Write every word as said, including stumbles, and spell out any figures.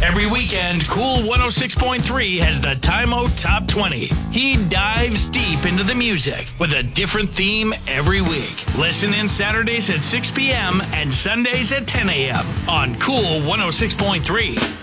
Every weekend, Cool one oh six point three has the Time-O Top twenty. He dives deep into the music with a different theme every week. Listen in Saturdays at six p.m. and Sundays at ten a.m. on Cool one oh six point three.